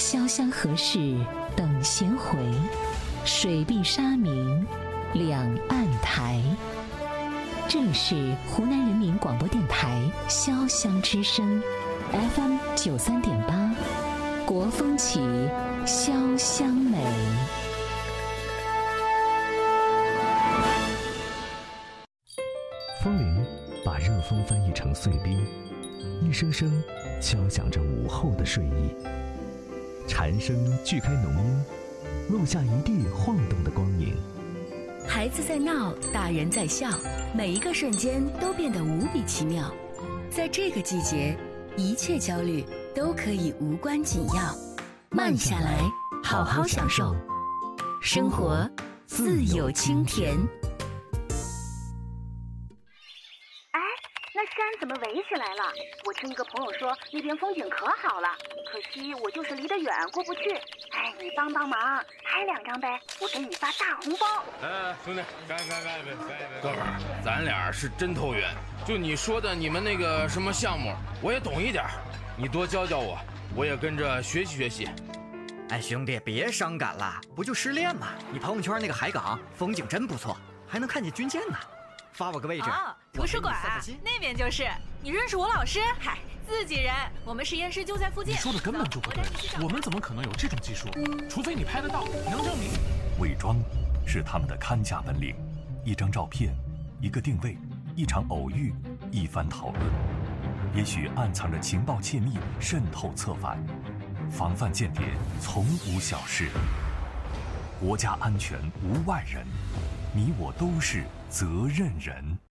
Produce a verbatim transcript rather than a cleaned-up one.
潇湘何事等闲回，水碧沙明两岸台。这里是湖南人民广播电台潇湘之声 F M 九三点八，国风起，潇湘美。 风铃把热风翻译成碎冰，一声声敲响着午后的睡意。蝉声锯开浓荫，落下一地晃动的光影。 孩子在闹，大人在笑，每一个瞬间都变得无比奇妙。在这个季节，一切焦虑都可以无关紧要。慢下来，好好享受生活，自有清甜。 那山怎么围起来了？我听一个朋友说那边风景可好了，可惜我就是离得远过不去。哎，你帮帮忙，拍两张呗，我给你发大红包。 哎，兄弟，干干干干！哥们儿，咱俩是真投缘。就你说的你们那个什么项目，我也懂一点，你多教教我，我也跟着学习学习。 哎，兄弟，别伤感了，不就失恋吗？你朋友圈那个海港风景真不错，还能看见军舰呢。发我个位置。 哦，图书馆那边就是。你认识我老师？嗨，自己人，我们实验室就在附近。 你说的根本就不对，我们怎么可能有这种技术？除非你拍得到，能证明。 伪装是他们的看家本领，一张照片，一个定位，一场偶遇，一番讨论，也许暗藏着情报窃密，渗透策反。防范间谍从无小事，国家安全无外人，你我都是责任人。